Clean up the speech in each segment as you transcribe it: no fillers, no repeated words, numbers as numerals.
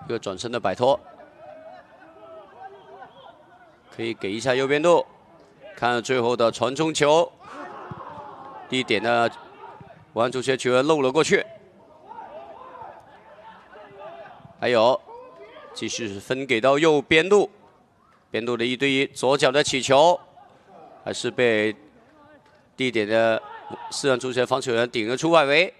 一个转身的摆脱，可以给一下右边路，看最后的传中球，第一点呢，武汉足协球员漏了过去，还有继续分给到右边路，边路的1对1，左脚的起球，还是被第一点的四川足协防守员顶了出外围。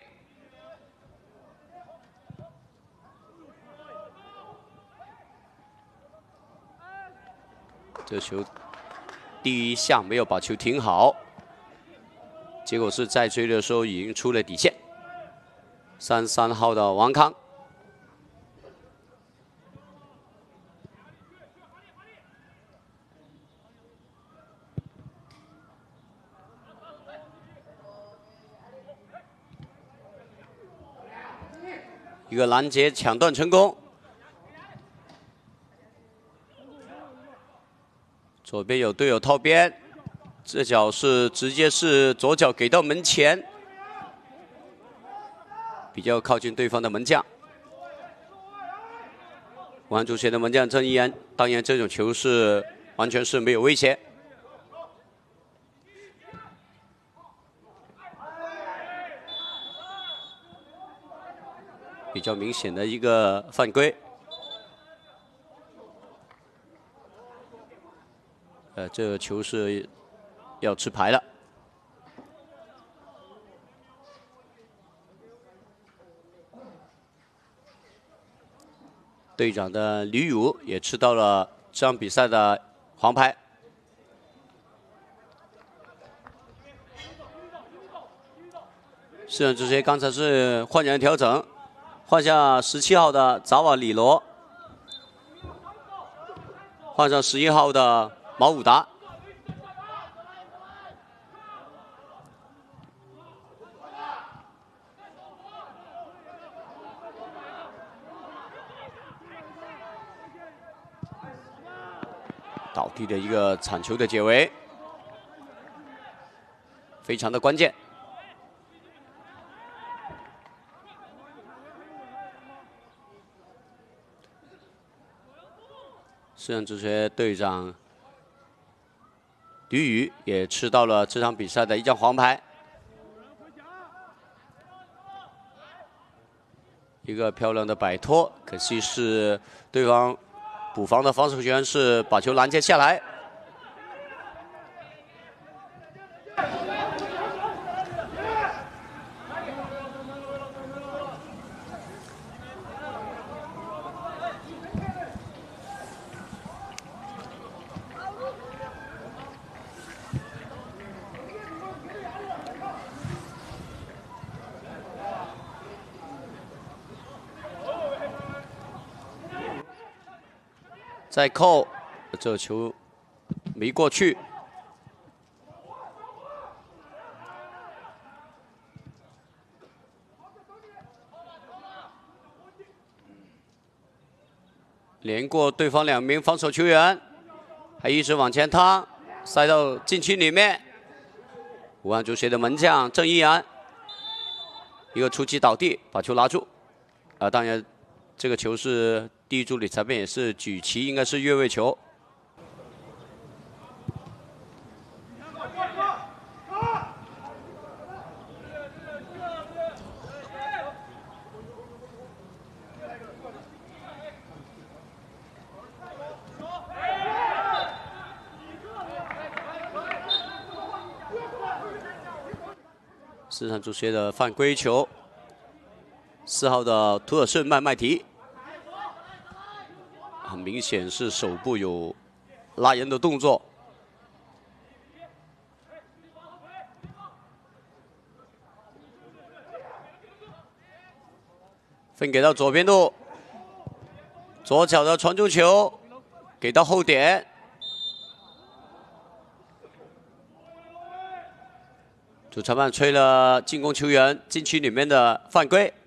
这球第一项没有把球停好，结果是在追的时候已经出了底线。33号的王康，一个拦截抢断成功。 左边有队友套边，这脚是直接是左脚给到门前，比较靠近对方的门将。武汉足协的门将郑义安，当然这种球是完全是没有威胁。比较明显的一个犯规。 这个球是要吃牌了。队长的吕宇也吃到了这场比赛的黄牌。四川足协刚才是换人调整，换下17号的扎瓦里罗，换上11号的。 毛武达，倒地的一个铲球的解围，非常的关键。四川足协队长。 吕宇也吃到了这场比赛的一张黄牌，一个漂亮的摆脱，可惜是对方补防的防守球员是把球拦截下来。再扣，这球没过去。连过对方2名防守球员，还一直往前趟，塞到禁区里面。武汉足协的门将郑义安，一个出击倒地，把球拿住。当然，这个球是。 第一助理裁判也是举旗，应该是越位球。四川足协的犯规球，4号的图尔顺曼麦提。 很明显是手部有拉人的动作，分给到左边路，左脚的传中球给到后点，主裁判吹了进攻球员禁区里面的犯规。